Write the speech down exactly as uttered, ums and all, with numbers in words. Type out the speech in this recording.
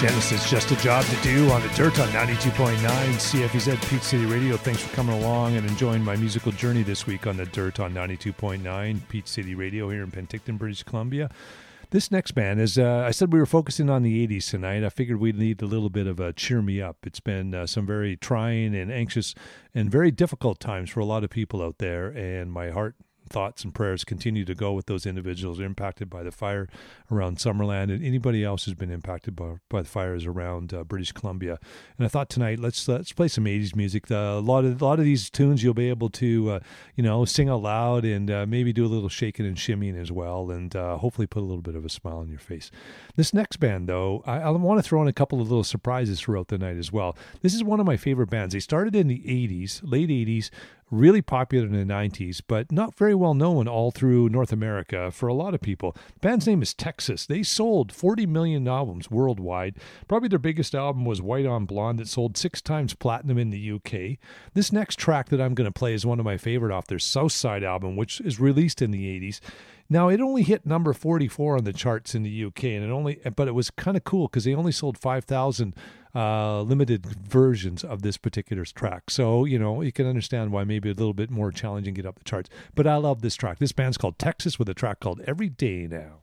Genesis, Just a Job to Do on the Dirt on ninety-two point nine C F E Z Peach City Radio. Thanks for coming along and enjoying my musical journey this week on the Dirt on ninety-two point nine Peach City Radio here in Penticton, British Columbia. This next band is, uh, I said we were focusing on the eighties tonight. I figured we'd need a little bit of a cheer me up. It's been uh, some very trying and anxious and very difficult times for a lot of people out there, and my heart thoughts and prayers continue to go with those individuals impacted by the fire around Summerland and anybody else who's been impacted by, by the fires around uh, British Columbia. And I thought tonight let's let's play some eighties music. The, a lot of a lot of these tunes you'll be able to uh, you know sing out loud and uh, maybe do a little shaking and shimmying as well, and uh, hopefully put a little bit of a smile on your face. This next band, though, I, I want to throw in a couple of little surprises throughout the night as well. This is one of my favorite bands. They started in the eighties, late eighties. Really popular in the nineties, but not very well known all through North America for a lot of people. The band's name is Texas. They sold forty million albums worldwide. Probably their biggest album was White on Blonde that sold six times platinum in the U K. This next track that I'm going to play is one of my favorite off their Southside album, which is released in the eighties. Now, it only hit number forty-four on the charts in the U K, and it only, but it was kind of cool because they only sold five thousand uh, limited versions of this particular track. So, you know, you can understand why maybe a little bit more challenging to get up the charts. But I love this track. This band's called Texas with a track called Every Day Now.